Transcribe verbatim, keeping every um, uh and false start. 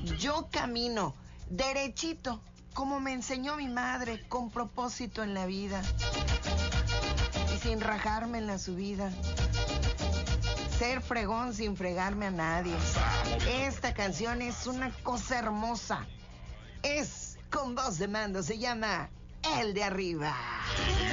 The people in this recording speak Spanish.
Yo camino derechito, como me enseñó mi madre, con propósito en la vida y sin rajarme en la subida. Ser fregón sin fregarme a nadie. Esta canción es una cosa hermosa. Es con voz de mando, se llama El de Arriba.